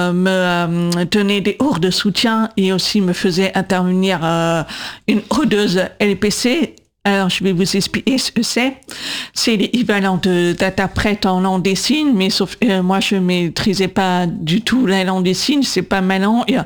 me donnait des cours de soutien et aussi me faisait intervenir une codeuse LPC. Alors, je vais vous expliquer ce que c'est. C'est l'équivalent d'interprète en langue des signes, mais sauf moi, je maîtrisais pas du tout la langue des signes. C'est pas ma langue.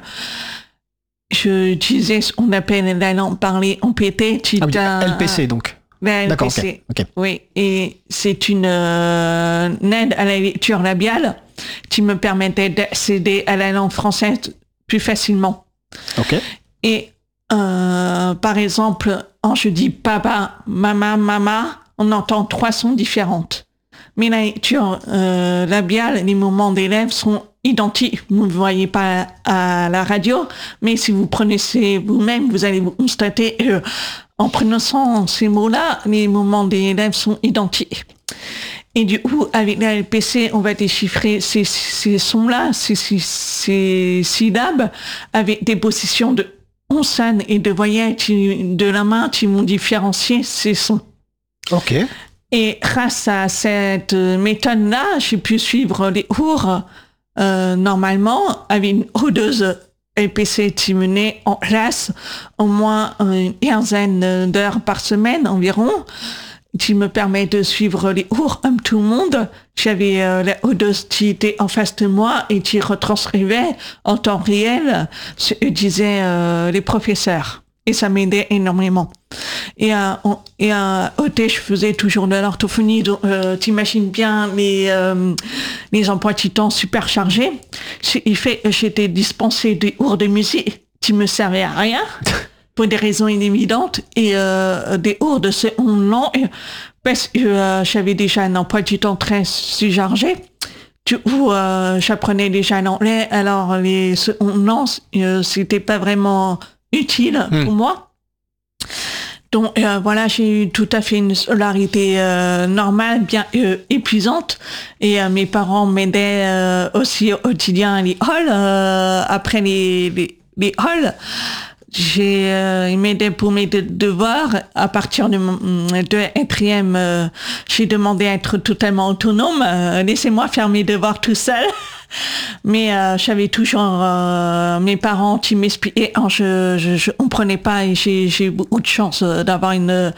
Je disais ce qu'on appelle la langue parlée en PT. LPC, donc. La D'accord, LPC. ok. Oui, et c'est une aide à la lecture labiale qui me permettait d'accéder à la langue française plus facilement. Ok. Et par exemple, quand je dis papa, mama, on entend 3 sons différentes. Mais la lecture labiale, les mouvements des lèvres sont identiques. Vous ne le voyez pas à la radio, mais si vous prononcez vous-même, vous allez vous constater en prononçant ces mots-là, les mouvements des lèvres sont identiques. Et du coup, avec la LPC, on va déchiffrer ces sons-là, ces syllabes, avec des positions de consonnes et de voyelles de la main qui vont différencier ces sons. Ok. Et grâce à cette méthode-là, j'ai pu suivre les cours normalement avec une codeuse LPC qui menait en classe au moins une quinzaine d'heures par semaine environ, qui me permet de suivre les cours comme tout le monde. J'avais la codeuse qui était en face de moi et qui retranscrivait en temps réel ce que disaient les professeurs. Et ça m'aidait énormément. Et à côté, je faisais toujours de l'orthophonie. Donc, t'imagines bien les emplois du temps super chargés. J'étais dispensée des cours de musique qui me servaient à rien, pour des raisons inévidentes, et des cours de seconde langue, parce que j'avais déjà un emploi du temps très chargé. Du coup, j'apprenais déjà l'anglais, alors les secondes langues, c'était pas vraiment utile pour moi. Donc voilà, j'ai eu tout à fait une scolarité normale, bien épuisante, et mes parents m'aidaient aussi au quotidien à l'école. Après l'école, ils m'aidaient pour mes devoirs. À partir de 4e, j'ai demandé à être totalement autonome. Laissez-moi faire mes devoirs tout seul. Mais j'avais toujours mes parents qui m'expliquaient quand je comprenais pas, et j'ai beaucoup de chance d'avoir une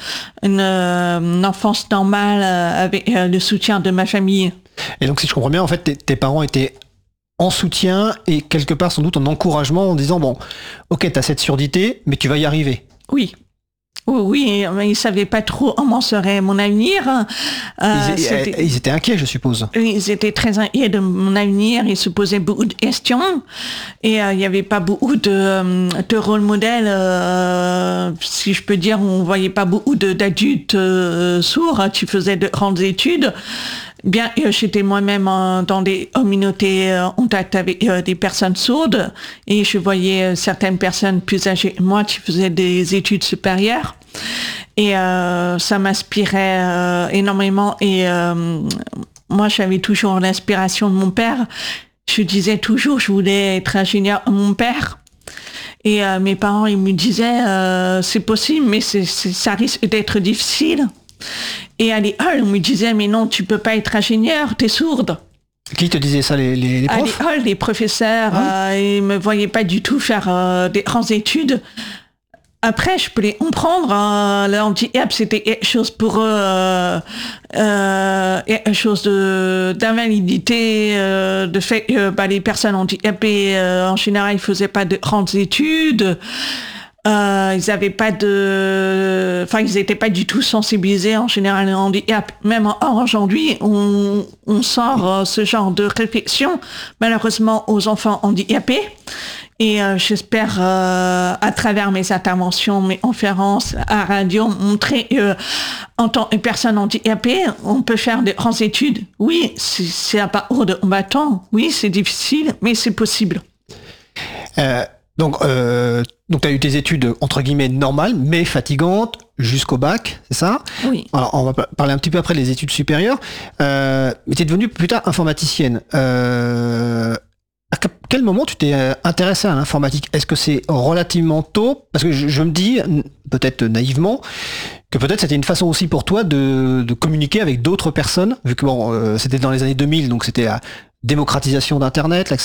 enfance normale avec le soutien de ma famille. Et donc si je comprends bien, en fait, tes parents étaient en soutien et quelque part sans doute en encouragement en disant bon, ok, t'as cette surdité, mais tu vas y arriver. Oui. Oui, mais ils savaient pas trop comment serait mon avenir. Ils étaient inquiets, je suppose. Ils étaient très inquiets de mon avenir. Ils se posaient beaucoup de questions. Et il y avait pas beaucoup de rôle modèle. Si je peux dire, on voyait pas beaucoup d'adultes sourds qui faisaient de grandes études. Bien, j'étais moi-même dans des communautés en contact avec des personnes sourdes, et je voyais certaines personnes plus âgées que moi qui faisaient des études supérieures, et ça m'inspirait énormément. Et moi, j'avais toujours l'inspiration de mon père. Je disais toujours, je voulais être ingénieur comme mon père. Et mes parents, ils me disaient, c'est possible, mais ça risque d'être difficile. Et à l'école, on me disait, mais non, tu peux pas être ingénieur, t'es sourde. Qui te disait ça, les profs? À l'école, les professeurs, ils me voyaient pas du tout faire des grandes études. Après, je peux les comprendre. Le handicap, c'était quelque chose pour eux, quelque chose d'invalidité, de fait que les personnes handicapées, en général, ils faisaient pas de grandes études. Ils avaient pas ils étaient pas du tout sensibilisés en général au handicap. Même aujourd'hui, on sort ce genre de réflexion, malheureusement, aux enfants handicapés. Et j'espère, à travers mes interventions, mes conférences à radio, montrer en tant que personne handicapée, on peut faire de grandes études. Oui, c'est un parcours de combattant. Oui, c'est difficile, mais c'est possible. Donc, tu as eu tes études, entre guillemets, normales, mais fatigantes, jusqu'au bac, c'est ça? Oui. Alors, on va parler un petit peu après des études supérieures. Mais tu es devenue plus tard informaticienne. À quel moment tu t'es intéressée à l'informatique? Est-ce que c'est relativement tôt? Parce que je me dis, peut-être naïvement, que peut-être c'était une façon aussi pour toi de communiquer avec d'autres personnes, vu que c'était dans les années 2000, donc c'était la démocratisation d'Internet,